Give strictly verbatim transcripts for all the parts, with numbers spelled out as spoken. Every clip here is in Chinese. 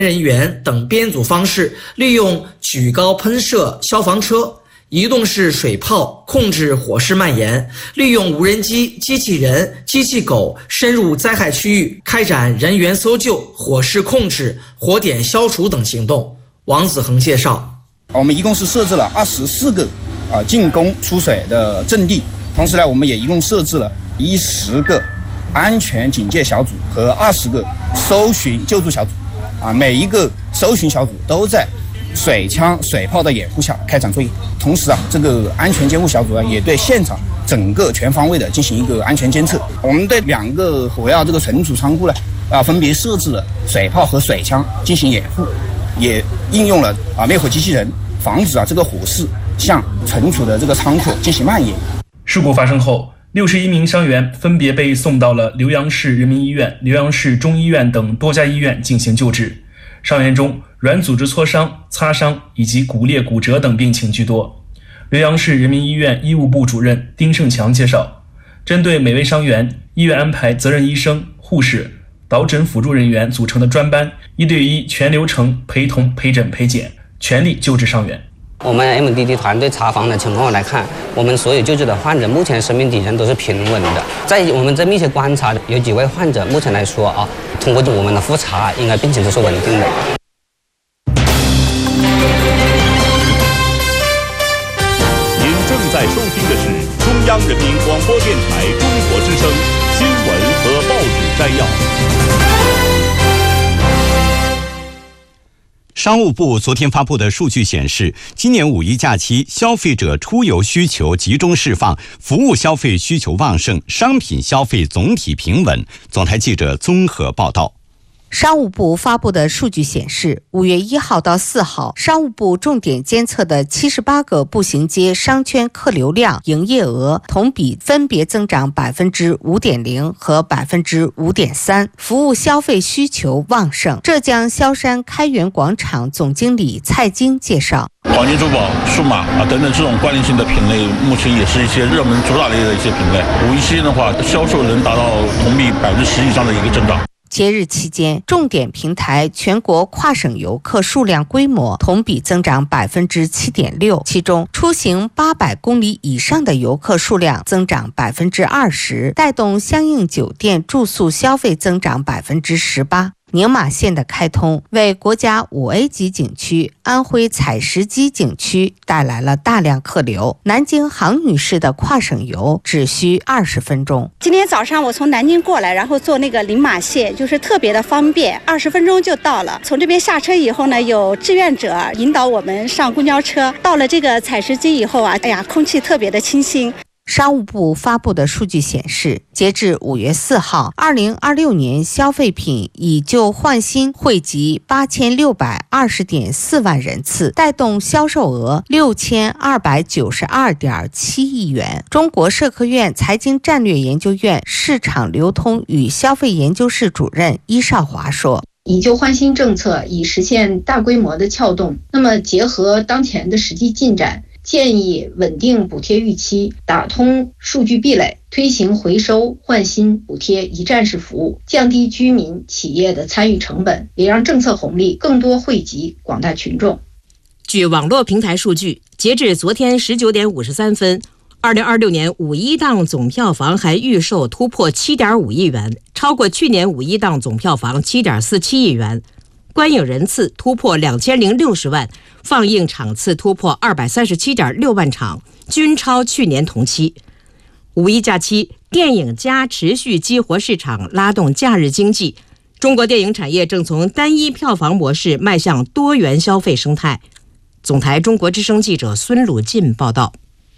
人员等编组方式，利用举高喷射消防车、移动式水炮控制火势蔓延，利用无人机、机器人、机器狗深入灾害区域，开展人员搜救、火势控制、火点消除等行动。王子恒介绍， 我们一共是设置了二十四个啊进攻出水的阵地，同时呢，我们也一共设置了一十个安全警戒小组和二十个搜寻救助小组。啊，每一个搜寻小组都在水枪、水炮的掩护下开展作业。同时啊，这个安全监护小组啊，也对现场整个全方位的进行一个安全监测。我们对两个火药这个存储仓库呢，啊，分别设置了水炮和水枪进行掩护，也应用了啊灭火机器人，防止啊这个火势向存储的这个仓库进行蔓延。 事故发生后，六十一名伤员分别被送到了浏阳市人民医院、浏阳市中医院等多家医院进行救治。伤员中，软组织挫伤、擦伤以及骨裂、骨折等病情居多。浏阳市人民医院医务部主任丁胜强介绍，针对每位伤员，医院安排责任医生、护士、导诊辅助人员组成的专班，一对一全流程陪同、陪诊、陪检，全力救治伤员。 我们 M D D 团队查房的情况来看，我们所有救治的患者目前生命体征都是平稳的。在我们这密切观察，有几位患者目前来说啊，通过我们的复查，应该病情都是稳定的。 您正在收听的是中央人民广播电台中国之声新闻和报纸摘要。 商务部昨天发布的数据显示，今年五一假期消费者出游需求集中释放，服务消费需求旺盛，商品消费总体平稳。总台记者综合报道。 商务部发布的数据显示，五月一号到四号，商务部重点监测的七十八个步行街商圈客流量、营业额同比分别增长百分之五点零和百分之五点三，服务消费需求旺盛。浙江萧山开元广场总经理蔡京介绍， 黄金珠宝、数码啊等等这种关联性的品类，目前也是一些热门主打类的一些品类。五一期间的话，销售能达到同比百分之十以上的一个增长。 节日期间，重点平台全国跨省游客数量规模同比增长百分之七点六，其中出行八百公里以上的游客数量增长百分之二十，带动相应酒店住宿消费增长百分之十八。宁马线的开通为国家五 A 级景区安徽采石矶景区带来了大量客流。南京杭女士的跨省游只需二十分钟。 今天早上我从南京过来，然后坐那个宁马线，就是特别的方便，二十分钟就到了。从这边下车以后呢，有志愿者引导我们上公交车。到了这个采石矶以后啊，哎呀，空气特别的清新。 商务部发布的数据显示，截至五月四号，二零二六年消费品以旧换新惠及八千六百二十点四万人次，带动销售额六千二百九十二点七亿元。中国社科院财经战略研究院市场流通与消费研究室主任伊少华说， 以旧换新政策以实现大规模的撬动，那么结合当前的实际进展，建议稳定补贴预期，打通数据壁垒，推行回收换新补贴一站式服务，降低居民企业的参与成本，也让政策红利更多惠及广大群众。 据网络平台数据，截至昨天十九点五十三分，二零二六年五一档总票房还预售突破七点五亿元，超过去年五一档总票房七点四七亿元。观影人次突破两千零六十万，放映场次突破二百三十七点六万场，均超去年同期。五一假期，电影加持续激活市场，拉动假日经济。中国电影产业正从单一票房模式迈向多元消费生态。总台中国之声记者孙鲁进报道。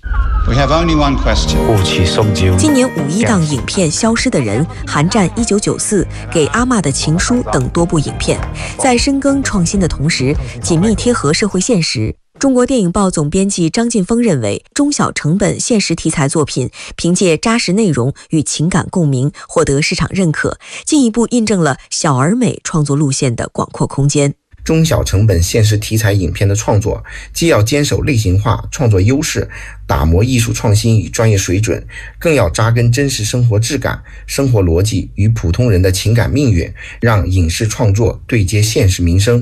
We have only one question. 今年五一档影片《消失的人》、《寒战一九九四》、《给阿嬷的情书》等多部影片，在深耕创新的同时，紧密贴合社会现实。中国电影报总编辑张劲峰认为，中小成本现实题材作品凭借扎实内容与情感共鸣，获得市场认可，进一步印证了小而美创作路线的广阔空间。 中小成本现实题材影片的创作，既要坚守类型化创作优势，打磨艺术创新与专业水准，更要扎根真实生活质感、生活逻辑与普通人的情感命运，让影视创作对接现实民生。